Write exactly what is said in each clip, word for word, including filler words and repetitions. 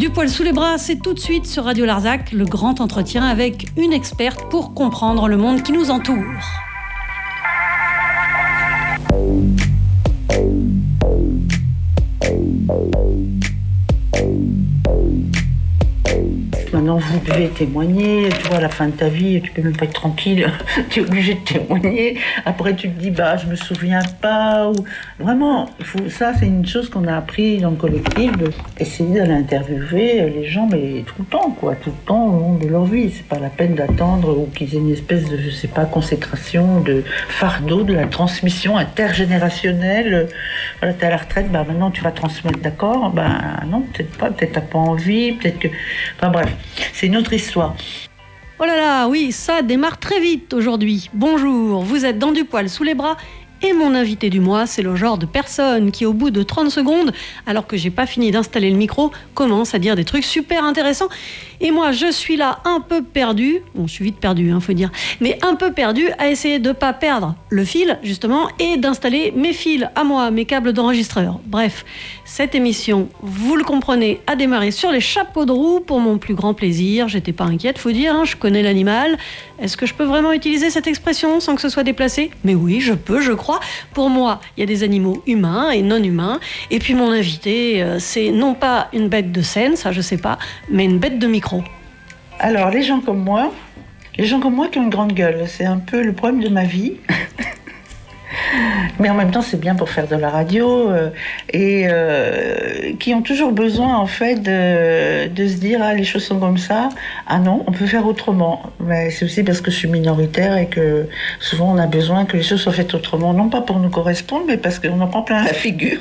Du poil sous les bras, c'est tout de suite sur Radio Larzac, le grand entretien avec une experte pour comprendre le monde qui nous entoure. Maintenant, vous devez témoigner, tu vois, à la fin de ta vie, tu peux même pas être tranquille, tu es obligé de témoigner. Après, tu te dis, bah, je me souviens pas. Ou... Vraiment, il faut... ça, c'est une chose qu'on a appris dans le collectif, d'essayer d'aller interviewer les gens, mais tout le temps, quoi, tout le temps au long de leur vie. C'est pas la peine d'attendre ou qu'ils aient une espèce de, je sais pas, consécration, de fardeau, de la transmission intergénérationnelle. Voilà, t'es à la retraite, bah, maintenant, tu vas transmettre, d'accord? Bah, non, peut-être pas, peut-être t'as pas envie, peut-être que... Enfin, bref. C'est une autre histoire. Oh là là, oui, ça démarre très vite aujourd'hui. Bonjour, vous êtes dans Du poil sous les bras et mon invité du mois, c'est le genre de personne qui, au bout de trente secondes, alors que j'ai pas fini d'installer le micro, commence à dire des trucs super intéressants. Et moi, je suis là un peu perdue, bon, je suis vite perdue, hein, faut dire, mais un peu perdue à essayer de pas perdre le fil, justement, et d'installer mes fils à moi, mes câbles d'enregistreur. Bref, cette émission, vous le comprenez, a démarré sur les chapeaux de roue pour mon plus grand plaisir. J'étais pas inquiète, faut dire, hein, je connais l'animal. Est-ce que je peux vraiment utiliser cette expression sans que ce soit déplacé ? Mais oui, je peux, je crois. Pour moi, il y a des animaux humains et non humains. Et puis mon invité, euh, c'est non pas une bête de scène, ça je sais pas, mais une bête de micro. Alors, les gens comme moi, les gens comme moi qui ont une grande gueule, c'est un peu le problème de ma vie. Mais en même temps, c'est bien pour faire de la radio euh, et euh, qui ont toujours besoin, en fait, de, de se dire « Ah, les choses sont comme ça. Ah non, on peut faire autrement. » Mais c'est aussi parce que je suis minoritaire et que souvent, on a besoin que les choses soient faites autrement. Non pas pour nous correspondre, mais parce qu'on en prend plein la figure.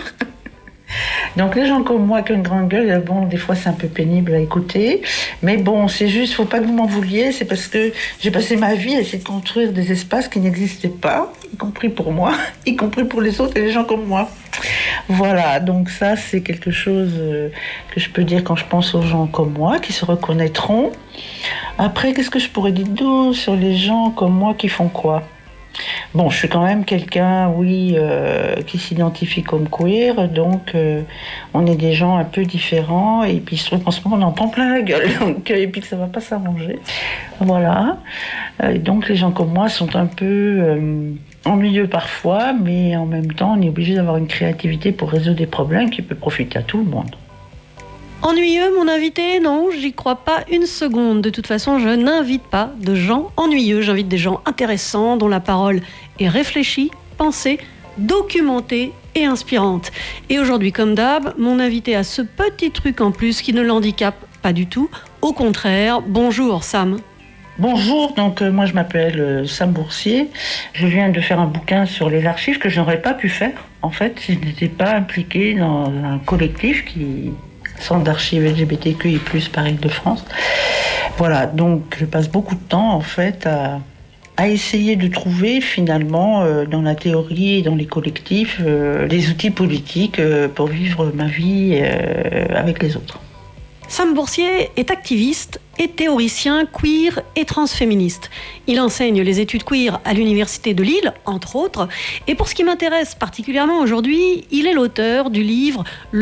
Donc les gens comme moi qui ont une grande gueule, bon, des fois c'est un peu pénible à écouter, mais bon, c'est juste, faut pas que vous m'en vouliez, c'est parce que j'ai passé ma vie à essayer de construire des espaces qui n'existaient pas, y compris pour moi, y compris pour les autres et les gens comme moi. Voilà, donc ça c'est quelque chose que je peux dire quand je pense aux gens comme moi, qui se reconnaîtront. Après, qu'est-ce que je pourrais dire d'autre sur les gens comme moi qui font quoi ? Bon, je suis quand même quelqu'un, oui, euh, qui s'identifie comme queer, donc euh, on est des gens un peu différents, et puis je trouve qu'en ce moment on en prend plein la gueule, donc, et puis que ça va pas s'arranger. Voilà. Euh, donc les gens comme moi sont un peu euh, ennuyeux parfois, mais en même temps on est obligé d'avoir une créativité pour résoudre des problèmes qui peut profiter à tout le monde. Ennuyeux, mon invité ? Non, j'y crois pas une seconde. De toute façon, je n'invite pas de gens ennuyeux. J'invite des gens intéressants, dont la parole est réfléchie, pensée, documentée et inspirante. Et aujourd'hui, comme d'hab, mon invité a ce petit truc en plus qui ne l'handicape pas du tout. Au contraire, bonjour Sam. Bonjour, donc euh, moi je m'appelle euh, Sam Boursier. Je viens de faire un bouquin sur les archives que je n'aurais pas pu faire, en fait, si je n'étais pas impliquée dans un collectif qui... Centre d'archives L G B T Q I plus, par Île-de-France. Voilà, donc je passe beaucoup de temps en fait à, à essayer de trouver finalement euh, dans la théorie et dans les collectifs euh, les outils politiques euh, pour vivre ma vie euh, avec les autres. Sam Boursier est activiste et théoricien queer et transféministe. Il enseigne les études queer à l'Université de Lille, entre autres. Et pour ce qui m'intéresse particulièrement aujourd'hui, il est l'auteur du livre « Le pouvoir »